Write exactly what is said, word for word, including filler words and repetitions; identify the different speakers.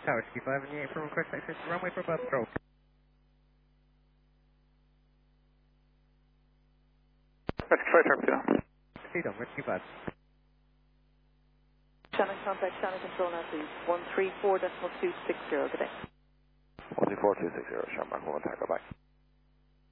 Speaker 1: Tower Ski five and eight from request access to runway for above stroke.
Speaker 2: That's right, Torpedo.
Speaker 1: Speed on, Whiskey five.
Speaker 3: Shannon contact, Shannon control now please. one three four decimal two six zero, good day.
Speaker 4: one three four two six zero, Shamrock one, Taco, bye.